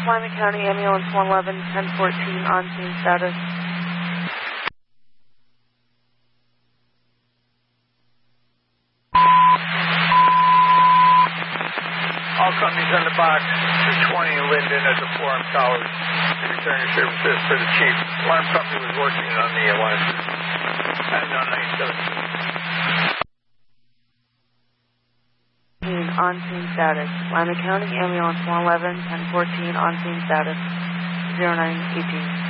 Lyman County Ambulance 111, 1014 on scene status. All companies on the box, 220 Linden at the Forum Towers. Returning services for the chief. Alarm company was working on the alarm system. And on 917. On scene status. Lyman County Ambulance 111, 1014 on scene status. 0918.